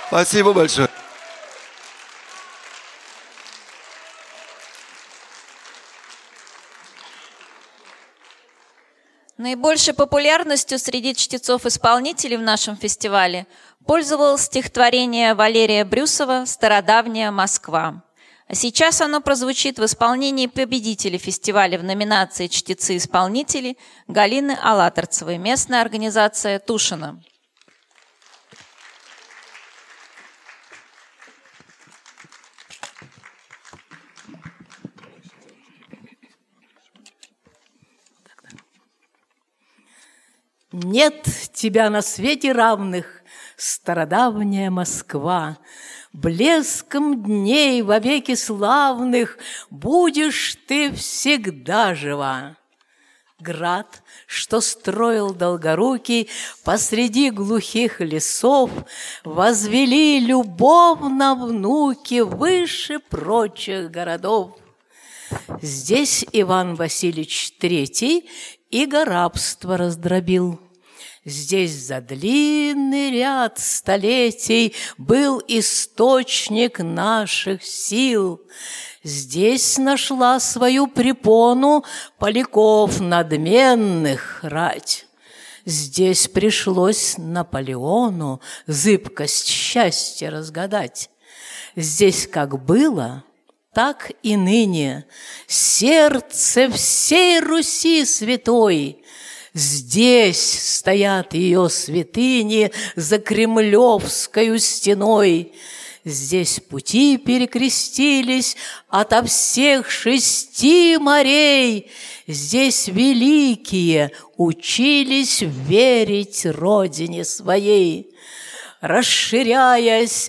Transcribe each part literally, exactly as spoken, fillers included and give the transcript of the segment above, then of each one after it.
Спасибо большое. Наибольшей популярностью среди чтецов-исполнителей в нашем фестивале пользовалось стихотворение Валерия Брюсова «Стародавняя Москва». А сейчас оно прозвучит в исполнении победителя фестиваля в номинации «Чтецы-исполнители» Галины Алаторцевой, местная организация Тушино. Нет тебя на свете равных, стародавняя Москва, блеском дней вовеки славных будешь ты всегда жива. Град, что строил Долгорукий посреди глухих лесов, возвели любовно внуки выше прочих городов. Здесь Иван Васильевич Третий иго рабства раздробил. Здесь за длинный ряд столетий был источник наших сил. Здесь нашла свою препону Поляков надменных рать. Здесь пришлось Наполеону зыбкость счастья разгадать. Здесь как было, так и ныне сердце всей Руси святой. Здесь стоят ее святыни за Кремлевскою стеной. Здесь пути перекрестились ото всех шести морей. Здесь великие учились верить родине своей. Расширяясь,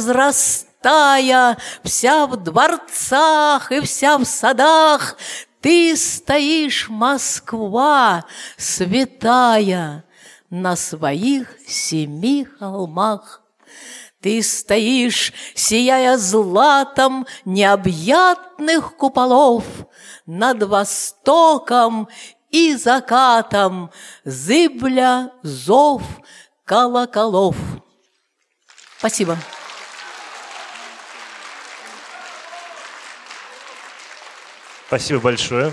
возрастая, вся в дворцах и вся в садах, ты стоишь, Москва, святая, на своих семи холмах. Ты стоишь, сияя златом необъятных куполов, над востоком и закатом зыбля зов колоколов. Спасибо. Спасибо большое.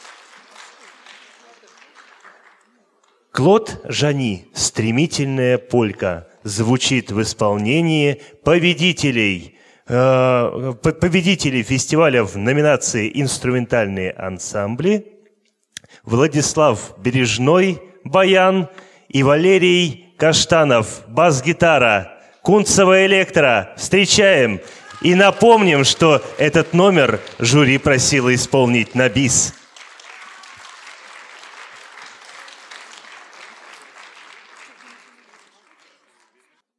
Клод Жани «Стремительная полька» звучит в исполнении победителей, э, победителей фестиваля в номинации «Инструментальные ансамбли» Владислав Бережной баян и Валерий Каштанов бас-гитара, Кунцево электро. Встречаем! И напомним, что этот номер жюри просило исполнить на бис.